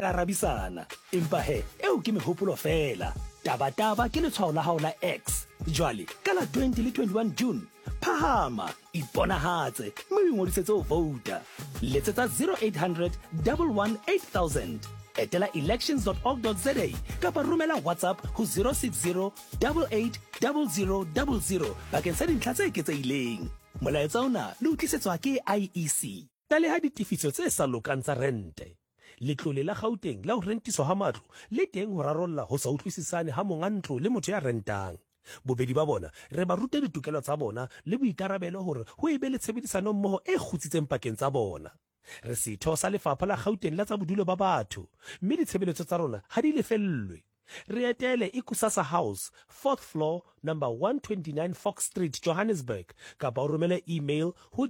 garabisana empa he eo ke mehopolo fela taba ke letshwao la hao la X jwale ka la 20 le 21 June phahama iponahatse mme o ngodisetse ho vouta letsetsa 0800 118 etela elections.org.za kapa romela WhatsApp ho 060 88 0000 bakeng sa dintlha tse eketsehileng molaetsa ona le utlisetswa ke IEC taleha ditifiso tse sa lokang tsa rente letlole la Gauteng la ho rentiswa ha matlo le teng ho rarolla ho sa utlwisisane ha monga ntlo le motho ya rentang bobedi ba bona re ba ruta ditokelo tsa bona le boikarabelo hore ho ebe le tshebedisano mmoho e kgutsitseng pakeng tsa bona re setho sa lefapha la Gauteng la tsa bodulo ba batho mme ditshebeletso tsa rona ha di lefellwe re etele Ikusasa House 4th floor number 129 Fox Street Johannesburg kapa o romele email ho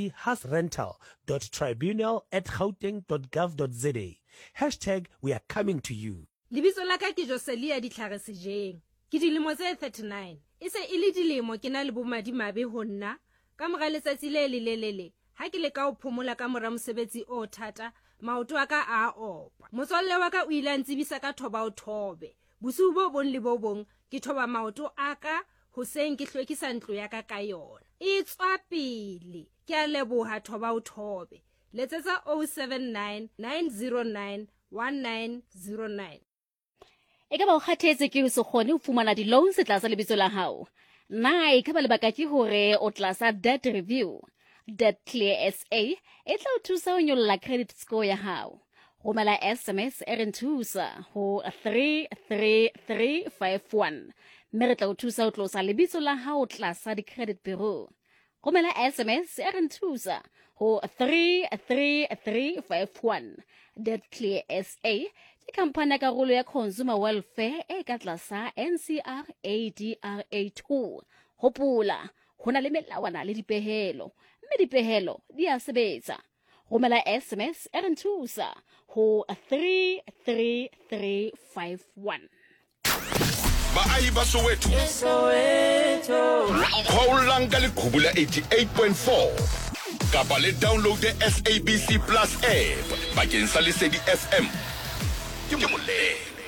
gd-rental@gauteng.gov.za #we are coming to you Lebitso la ka ke Joselia Ditlhare Sejeng ke dilemo tse 39 e se e le dilemo ke na le bomadimabe ho nna ka mora letsatsi le lelelele ha ke le ka o phomola ka mora mosebetsi o thata maoto a ka a opa motswalle wa ka o ile a ntsibisa ka thoba o thobe bosiu bo bong le bo bong ke thoba maoto a ka hoseng ke hlwekisa ntlo ya ka ka yona e tswa pele ke a leboha thoba o thobe letsetsa 079 909 1909 Eka ba o kgathetse ke se kgone ho fumana di-loans tlasa lebitso la hao na e ka ba lebaka ke hore o tlasa debt review Debt Clear SA e tla o thusa ho nyolla credit score ya hao romela SMS e re nthusa ho 33351 mme re tla o thusa ho tlosa lebitso la hao tlasa di-credit bureau romela SMS e re nthusa ho 33351 Debt Clear SA ke kampane ya karolo ya Consumer Welfare e ka tlasa NCRADRA2 hopola hona le melawana le dipehelo mme dipehelo di a sebetsa romela SMS e re nthusa ho 33351 Baahi ba Soweto Khoulang ka leqhubu la 88.4 kapa le download the SABC Plus app bakeng sa Lesedi FM ke moleng